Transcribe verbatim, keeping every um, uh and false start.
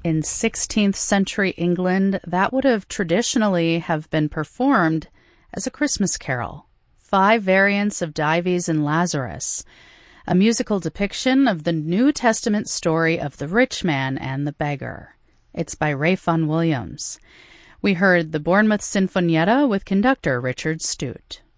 In sixteenth century England, that would have traditionally have been performed as a Christmas carol. Five variants of Dives and Lazarus, a musical depiction of the New Testament story of the rich man and the beggar. It's by Ralph Vaughan Williams. We heard the Bournemouth Sinfonietta with conductor Richard Stute.